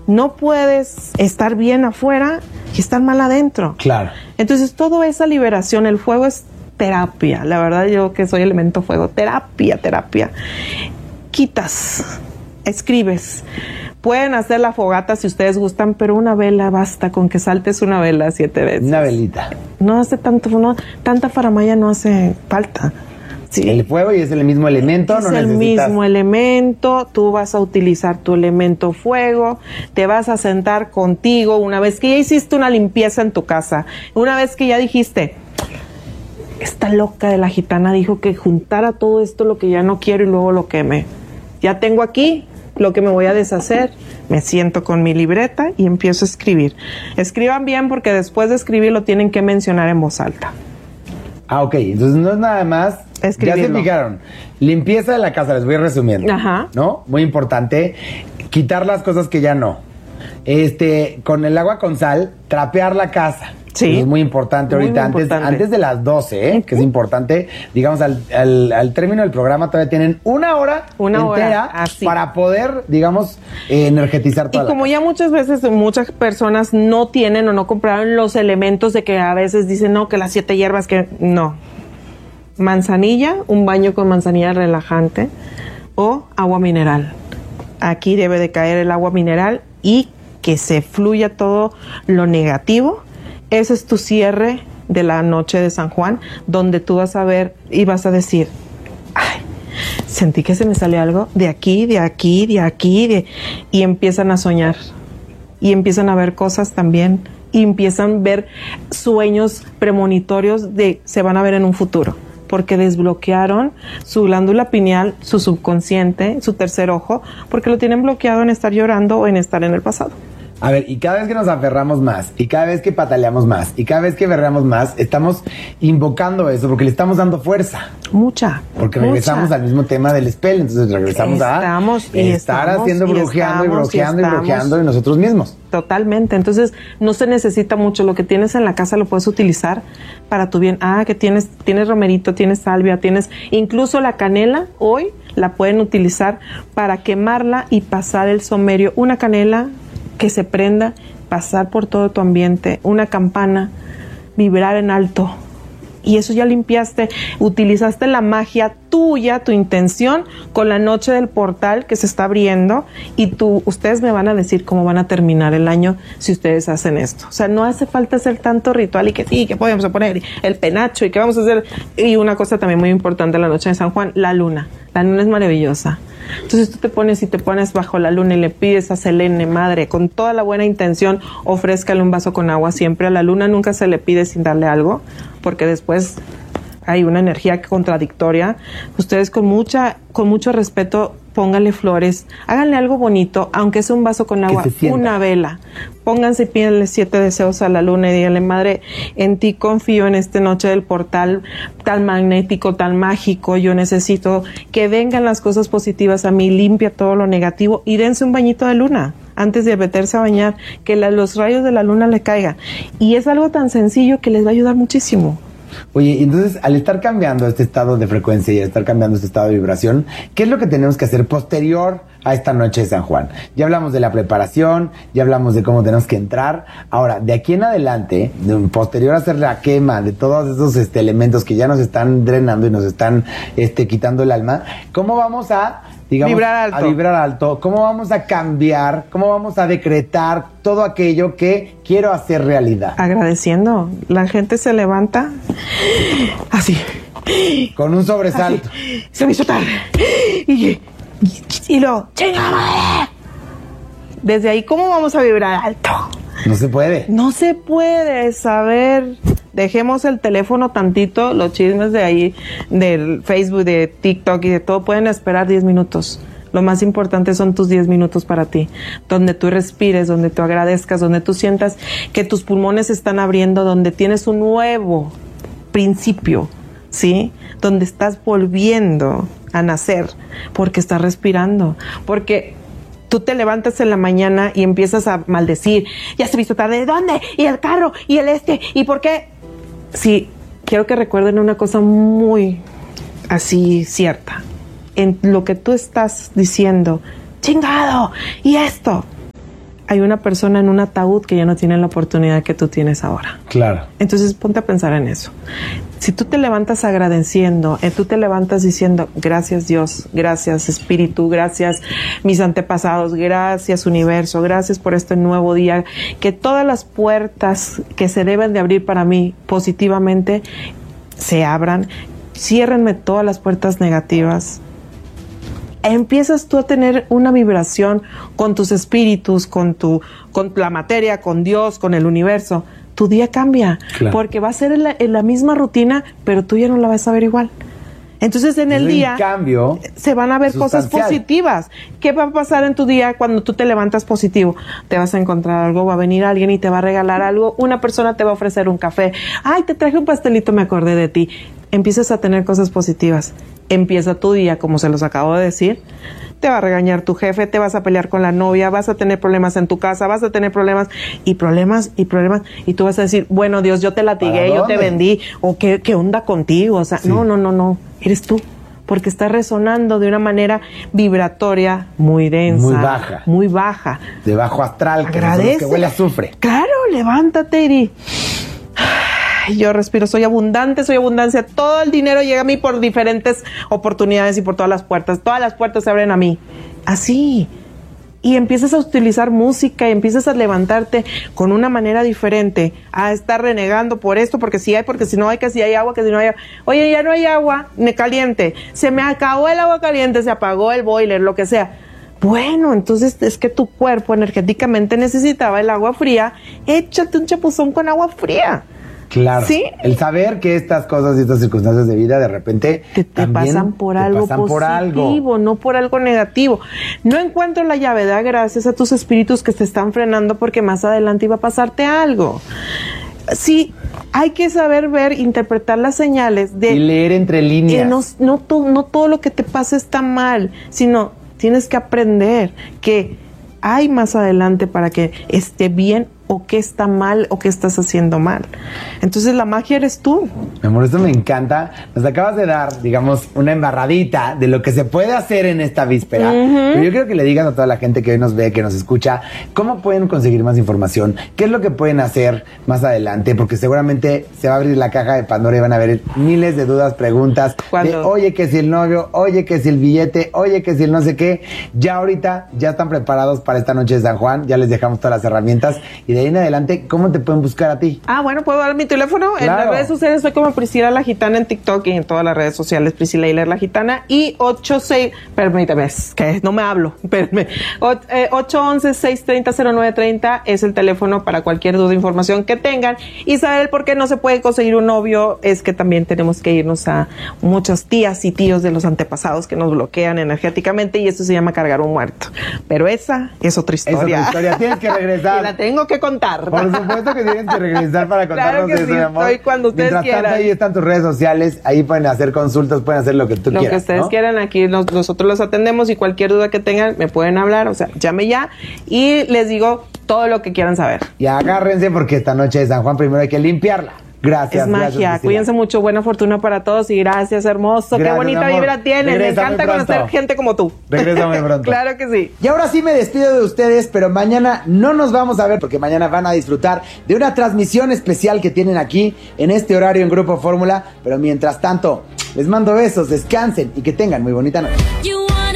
No puedes estar bien afuera y estar mal adentro. Claro. Entonces, toda esa liberación, el fuego es terapia. La verdad, yo que soy elemento fuego, terapia. Quitas, escribes. Pueden hacer la fogata si ustedes gustan, pero una vela basta con que saltes una vela 7 veces. Una velita. No hace tanto, tanta faramaya no hace falta. Sí. El fuego y es el mismo elemento, es no el necesitas... mismo elemento, tú vas a utilizar tu elemento fuego, te vas a sentar contigo una vez que ya hiciste una limpieza en tu casa, una vez que ya dijiste, esta loca de la gitana dijo que juntara todo esto, lo que ya no quiero y luego lo queme. Ya tengo aquí lo que me voy a deshacer, me siento con mi libreta y empiezo a escribir. Escriban bien porque después de escribir lo tienen que mencionar en voz alta. Ah, ok, entonces no es nada más... Escribirlo. Ya se fijaron, limpieza de la casa, les voy resumiendo. Ajá. ¿No? Muy importante, quitar las cosas que ya no. Con el agua con sal, trapear la casa. Sí. Es muy importante Muy ahorita, importante. Antes de las 12, que es importante, digamos, al término del programa todavía tienen una hora entera así, para poder, digamos, energetizar toda y la como casa. ya muchas veces muchas personas no tienen o no compraron los elementos de que a veces dicen, no, que las 7 hierbas, que no. Manzanilla, un baño con manzanilla relajante o agua mineral. Aquí debe de caer el agua mineral y que se fluya todo lo negativo. Ese es tu cierre de la noche de San Juan, donde tú vas a ver y vas a decir, ay, sentí que se me salió algo de aquí, y empiezan a soñar y empiezan a ver cosas también y empiezan a ver sueños premonitorios se van a ver en un futuro, porque desbloquearon su glándula pineal, su subconsciente, su tercer ojo, porque lo tienen bloqueado en estar llorando o en estar en el pasado. A ver, y cada vez que nos aferramos más, y cada vez que pataleamos más, y cada vez que berreamos más, estamos invocando eso porque le estamos dando fuerza. Mucha. Porque regresamos al mismo tema del spell, entonces regresamos a estar haciendo brujeando y brujeando y nosotros mismos. Totalmente, entonces no se necesita mucho, lo que tienes en la casa lo puedes utilizar para tu bien. Que tienes romerito, tienes salvia, tienes incluso la canela, hoy la pueden utilizar para quemarla y pasar el saumerio, una canela que se prenda, pasar por todo tu ambiente, una campana, vibrar en alto. Y eso ya limpiaste, utilizaste la magia tuya, tu intención, con la noche del portal que se está abriendo, y ustedes me van a decir cómo van a terminar el año si ustedes hacen esto. O sea, no hace falta hacer tanto ritual y que sí, que podemos poner el penacho y que vamos a hacer. Y una cosa también muy importante la noche de San Juan, la luna. La luna es maravillosa. Entonces tú te pones bajo la luna y le pides a Selene, madre, con toda la buena intención, ofrézcale un vaso con agua siempre. A la luna nunca se le pide sin darle algo, porque después hay una energía contradictoria. Ustedes con mucho respeto, pónganle flores, háganle algo bonito, aunque sea un vaso con agua, una vela. Pónganse y pídanle 7 deseos a la luna y díganle, madre, en ti confío en esta noche del portal tan magnético, tan mágico. Yo necesito que vengan las cosas positivas a mí, limpia todo lo negativo y dense un bañito de luna antes de meterse a bañar, que los rayos de la luna le caigan. Y es algo tan sencillo que les va a ayudar muchísimo. Oye, y entonces, al estar cambiando este estado de frecuencia y al estar cambiando este estado de vibración, ¿qué es lo que tenemos que hacer posterior a esta noche de San Juan? Ya hablamos de la preparación, ya hablamos de cómo tenemos que entrar. Ahora, de aquí en adelante, posterior a hacer la quema de todos esos elementos que ya nos están drenando y nos están quitando el alma, ¿cómo vamos a vibrar alto? ¿Cómo vamos a cambiar? ¿Cómo vamos a decretar todo aquello que quiero hacer realidad? Agradeciendo. La gente se levanta así. Con un sobresalto. Así. Se me hizo tarde. Y luego, ¡chinga madre! Desde ahí, ¿cómo vamos a vibrar alto? No se puede. No se puede saber. Dejemos el teléfono tantito, los chismes de ahí, del Facebook, de TikTok y de todo, pueden esperar 10 minutos. Lo más importante son tus 10 minutos para ti, donde tú respires, donde tú agradezcas, donde tú sientas que tus pulmones se están abriendo, donde tienes un nuevo principio, ¿sí? Donde estás volviendo a nacer, porque estás respirando, porque tú te levantas en la mañana y empiezas a maldecir, ya se hizo tarde, ¿de dónde? Y el carro, y ¿y por qué? Sí, quiero que recuerden una cosa muy así cierta. En lo que tú estás diciendo, chingado, y esto, hay una persona en un ataúd que ya no tiene la oportunidad que tú tienes ahora. Claro. Entonces ponte a pensar en eso. Si tú te levantas agradeciendo, tú te levantas diciendo, gracias Dios, gracias Espíritu, gracias mis antepasados, gracias Universo, gracias por este nuevo día, que todas las puertas que se deben de abrir para mí positivamente se abran, ciérrenme todas las puertas negativas. Empiezas tú a tener una vibración con tus espíritus, con la materia, con Dios, con el universo. Tu día cambia, claro, porque va a ser en la misma rutina, pero tú ya no la vas a ver igual. Entonces en el día cambio se van a ver cosas positivas. ¿Qué va a pasar en tu día cuando tú te levantas positivo? Te vas a encontrar algo, va a venir alguien y te va a regalar algo, una persona te va a ofrecer un café. Ay, te traje un pastelito, me acordé de ti. Empiezas a tener cosas positivas. Empieza tu día, como se los acabo de decir. Te va a regañar tu jefe, te vas a pelear con la novia, vas a tener problemas en tu casa, vas a tener problemas, y tú vas a decir, bueno, Dios, yo te latigué, yo te vendí, o ¿qué onda contigo? O sea, sí. No, eres tú, porque estás resonando de una manera vibratoria muy densa. Muy baja. De bajo astral, agradece, que huele a azufre. Claro, levántate y di, yo respiro, soy abundancia, todo el dinero llega a mí por diferentes oportunidades y por todas las puertas se abren a mí, así, y empiezas a utilizar música y empiezas a levantarte con una manera diferente, a estar renegando por esto, porque si hay, porque si no hay, que si hay agua, que si no hay agua. Oye, ya no hay agua caliente, se me acabó el agua caliente, se apagó el boiler, lo que sea. Bueno, entonces es que tu cuerpo energéticamente necesitaba el agua fría, échate un chapuzón con agua fría. Claro, ¿sí? El saber que estas cosas y estas circunstancias de vida de repente te pasan por algo positivo, no por algo negativo. No encuentro la llave, da gracias a tus espíritus que te están frenando porque más adelante iba a pasarte algo. Sí, hay que saber ver, interpretar las señales y leer entre líneas. No todo lo que te pasa está mal, sino tienes que aprender que hay más adelante para que esté bien, o qué está mal o qué estás haciendo mal. Entonces la magia eres tú. Mi amor, esto me encanta. Nos acabas de dar, digamos, una embarradita de lo que se puede hacer en esta víspera. Pero yo quiero que le digan a toda la gente que hoy nos ve, que nos escucha, cómo pueden conseguir más información, qué es lo que pueden hacer más adelante, porque seguramente se va a abrir la caja de Pandora y van a haber miles de dudas, preguntas, de oye, que si el novio, oye, que si el billete, oye, que si el no sé qué. Ya ahorita, ya están preparados para esta noche de San Juan, ya les dejamos todas las herramientas, y de ahí en adelante, ¿cómo te pueden buscar a ti? Bueno, ¿puedo dar mi teléfono? Claro. En las redes sociales soy como Priscila La Gitana en TikTok y en todas las redes sociales Priscila Hiler La Gitana, y 86, permítame, es que no me hablo, 811-630-0930 es el teléfono para cualquier duda o información que tengan, y saber por qué no se puede conseguir un novio es que también tenemos que irnos a muchas tías y tíos de los antepasados que nos bloquean energéticamente, y eso se llama cargar un muerto, pero esa es otra historia. Es otra historia, tienes que regresar. Y la tengo que contar. Por supuesto que tienes que regresar para contarnos claro que eso, sí, mi amor. estoy cuando ustedes Mientras quieran. Tanto, ahí están tus redes sociales, ahí pueden hacer consultas, pueden hacer lo que tú quieras. Lo que ustedes quieran, aquí nosotros los atendemos, y cualquier duda que tengan me pueden hablar, o sea, llame ya y les digo todo lo que quieran saber. Y agárrense porque esta noche de San Juan primero hay que limpiarla. Gracias. Es magia. Gracias, cuídense mucho. Buena fortuna para todos y gracias, hermoso. Gracias, qué bonita vibra tienes. Me encanta conocer gente como tú. Regresa muy pronto. Claro que sí. Y ahora sí me despido de ustedes, pero mañana no nos vamos a ver porque mañana van a disfrutar de una transmisión especial que tienen aquí en este horario en Grupo Fórmula. Pero mientras tanto, les mando besos, descansen y que tengan muy bonita noche.